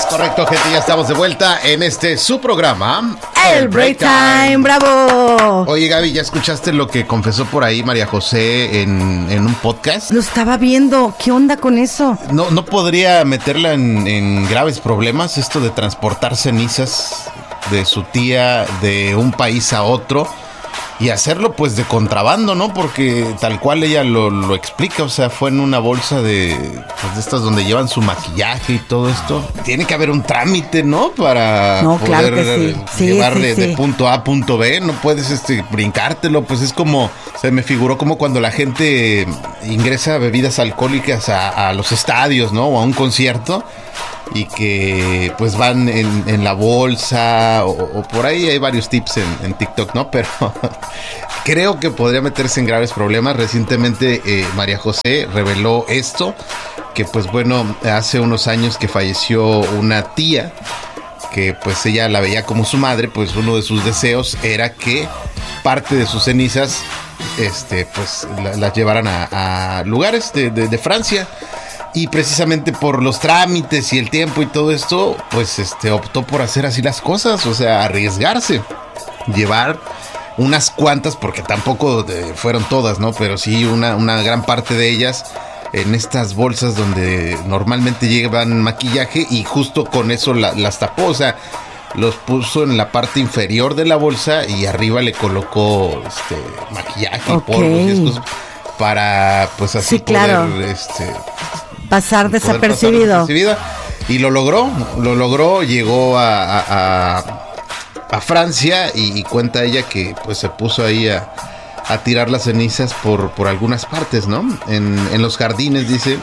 Correcto, gente, ya estamos de vuelta en su programa, El Break Time. ¡Bravo! Oye, Gaby, ¿ya escuchaste lo que confesó por ahí María José en un podcast? Lo estaba viendo. ¿Qué onda con eso? ¿No podría meterla en graves problemas esto de transportar cenizas de su tía de un país a otro? Y hacerlo pues de contrabando, ¿no? Porque tal cual ella lo explica, o sea, fue en una bolsa de estas donde llevan su maquillaje y todo esto. Tiene que haber un trámite, ¿no? Para poder claro que sí. Llevar de punto A a punto B, no puedes brincártelo, pues es como, se me figuró como cuando la gente ingresa bebidas alcohólicas a los estadios, ¿no? O a un concierto. Y que pues van en la bolsa o por ahí hay varios tips en TikTok, ¿no? Pero creo que podría meterse en graves problemas. Recientemente María José reveló esto, que pues bueno, hace unos años que falleció una tía, que pues ella la veía como su madre, pues uno de sus deseos era que parte de sus cenizas pues las llevaran a lugares de Francia. Y precisamente por los trámites y el tiempo y todo esto, pues optó por hacer así las cosas, o sea, arriesgarse, llevar unas cuantas, porque tampoco fueron todas, ¿no? Pero sí una gran parte de ellas en estas bolsas donde normalmente llevan maquillaje, y justo con eso las tapó, o sea, los puso en la parte inferior de la bolsa y arriba le colocó maquillaje y polvos y estos para pues así sí, claro. poder pasar desapercibido. Y lo logró, llegó a Francia y cuenta ella que pues se puso ahí a tirar las cenizas por algunas partes, ¿no? En los jardines, dice,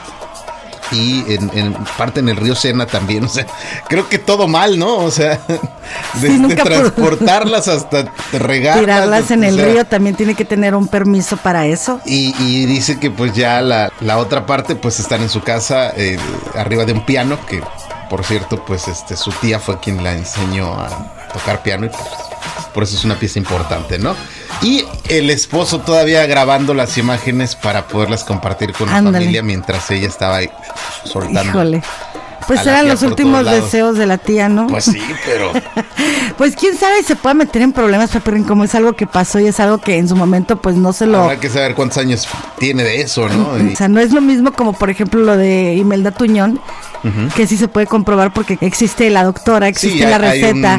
y en parte en el río Sena también, o sea, creo que todo mal, ¿no? O sea, desde transportarlas hasta regarlas. Tirarlas en el río también tiene que tener un permiso para eso. Y dice que pues ya la otra parte pues están en su casa, arriba de un piano, que por cierto pues su tía fue quien la enseñó a tocar piano y pues por eso es una pieza importante, ¿no? Y el esposo todavía grabando las imágenes para poderlas compartir con la familia mientras ella estaba ahí soltando. Híjole. Pues eran los últimos deseos de la tía, ¿no? Pues sí, pero... Pues quién sabe, se puede meter en problemas, pero como es algo que pasó y es algo que en su momento pues no se lo... Habrá que saber cuántos años tiene de eso, ¿no? O sea, no es lo mismo como por ejemplo lo de Imelda Tuñón, que sí se puede comprobar porque existe la doctora, existe la receta.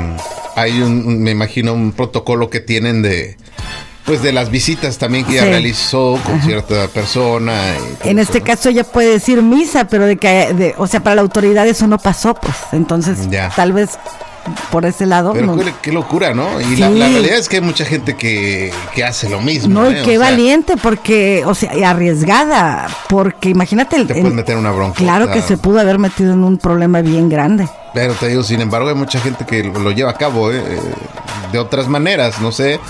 Hay me imagino, un protocolo que tienen de las visitas también que ella realizó con cierta persona. En este caso ella puede decir misa, pero o sea, para la autoridad eso no pasó, pues. Entonces, tal vez por ese lado. Pero qué locura, ¿no? Y la realidad es que hay mucha gente que hace lo mismo. No, y qué valiente, porque, o sea, arriesgada, porque imagínate. Te puedes meter una bronca. Claro que se pudo haber metido en un problema bien grande. Pero te digo, sin embargo, hay mucha gente que lo lleva a cabo de otras maneras, no sé,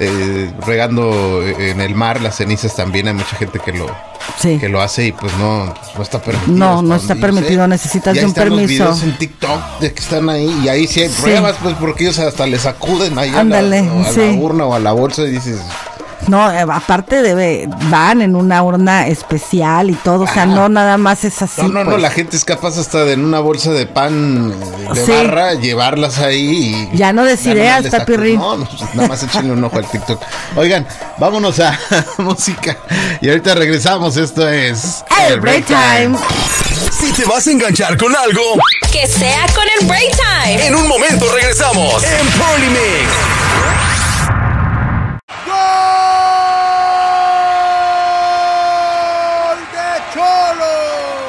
regando en el mar las cenizas también. Hay mucha gente que lo hace y pues no está permitido. No está permitido, necesitas de un permiso. Hay videos en TikTok de que están ahí y ahí sí hay pruebas, pues porque ellos hasta les acuden ahí a la urna o a la bolsa y dices... No, aparte van en una urna especial y todo, o sea, no nada más es así. No, la gente es capaz hasta de en una bolsa de pan de barra llevarlas ahí y... Ya no des ideas, Papirrín. No, nada más échenle un ojo al TikTok. Oigan, vámonos a música y ahorita regresamos, esto es... El Break Time. Si te vas a enganchar con algo, que sea con el Break Time. En un momento regresamos en Poly Mix.